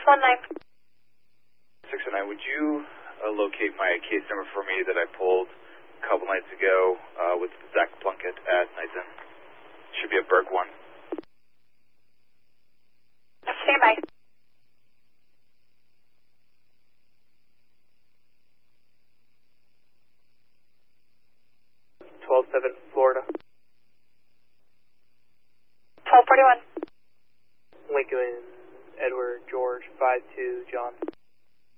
619. 609, would you locate my case number for me that I pulled a couple nights ago with Zach Plunkett at Knighton? Should be a Berg 1. Stand by. Florida. 1241. Lincoln, Edward, George, 52, John.